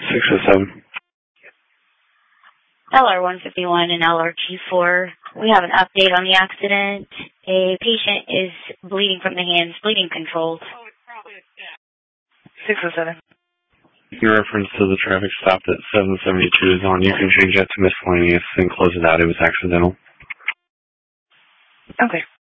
607. LR151 and LRG4. We have an update on the accident. A patient is bleeding from the hands, bleeding controlled. 607. Your reference to the traffic stop at 772 is on. You can change that to miscellaneous and close it out. It was accidental. Okay.